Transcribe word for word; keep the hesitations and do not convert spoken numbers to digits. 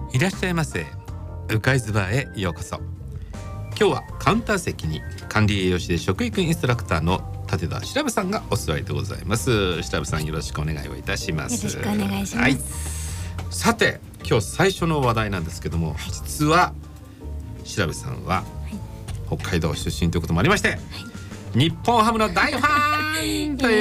いらっしゃいませ。うかいズバーへようこそ。今日はカウンター席に管理栄養士で食育インストラクターの立田調さんがお座りでございます。調さん、よろしくお願いをいたします。 よろしくお願いします、 はい、さて今日最初の話題なんですけども、はい、実は調さんは北海道出身ということもありまして、はい、日本ハムの大ファンという